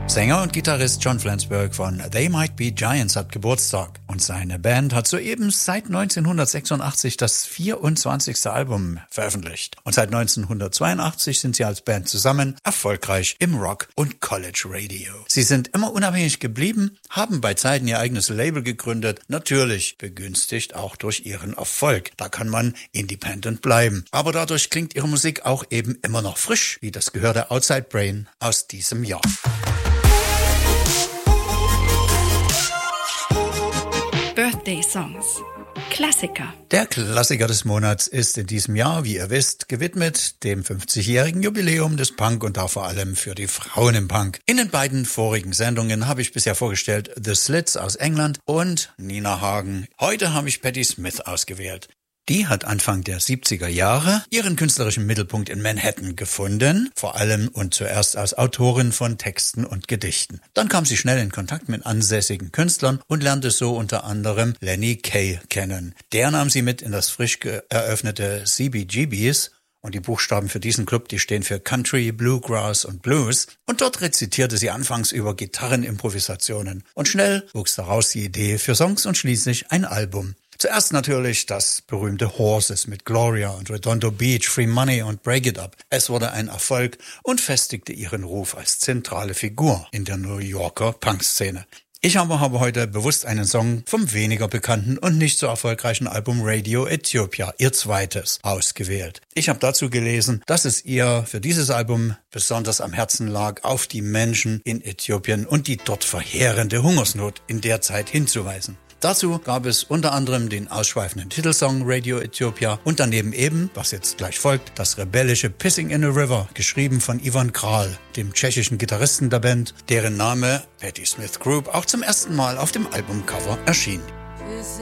Sänger und Gitarrist John Flansburgh von They Might Be Giants hat Geburtstag und seine Band hat soeben seit 1986 das 24. Album veröffentlicht. Und seit 1982 sind sie als Band zusammen erfolgreich im Rock- und College-Radio. Sie sind immer unabhängig geblieben, haben bei Zeiten ihr eigenes Label gegründet, natürlich begünstigt auch durch ihren Erfolg. Da kann man independent bleiben. Aber dadurch klingt ihre Musik auch eben immer noch frisch, wie das gehörte Outside Brain aus diesem Jahr. Birthday Songs. Klassiker. Der Klassiker des Monats ist in diesem Jahr, wie ihr wisst, gewidmet dem 50-jährigen Jubiläum des Punk und da vor allem für die Frauen im Punk. In den beiden vorigen Sendungen habe ich bisher vorgestellt The Slits aus England und Nina Hagen. Heute habe ich Patti Smith ausgewählt. Die hat Anfang der 70er Jahre ihren künstlerischen Mittelpunkt in Manhattan gefunden, vor allem und zuerst als Autorin von Texten und Gedichten. Dann kam sie schnell in Kontakt mit ansässigen Künstlern und lernte so unter anderem Lenny Kaye kennen. Der nahm sie mit in das frisch eröffnete CBGBs. Und die Buchstaben für diesen Club, die stehen für Country, Bluegrass und Blues. Und dort rezitierte sie anfangs über Gitarrenimprovisationen. Und schnell wuchs daraus die Idee für Songs und schließlich ein Album. Zuerst natürlich das berühmte Horses mit Gloria und Redondo Beach, Free Money und Break It Up. Es wurde ein Erfolg und festigte ihren Ruf als zentrale Figur in der New Yorker Punkszene. Ich habe heute bewusst einen Song vom weniger bekannten und nicht so erfolgreichen Album Radio Ethiopia, ihr zweites, ausgewählt. Ich habe dazu gelesen, dass es ihr für dieses Album besonders am Herzen lag, auf die Menschen in Äthiopien und die dort verheerende Hungersnot in der Zeit hinzuweisen. Dazu gab es unter anderem den ausschweifenden Titelsong Radio Ethiopia und daneben eben, was jetzt gleich folgt, das rebellische Pissing in a River, geschrieben von Ivan Kral, dem tschechischen Gitarristen der Band, deren Name Patti Smith Group auch zum ersten Mal auf dem Albumcover erschien.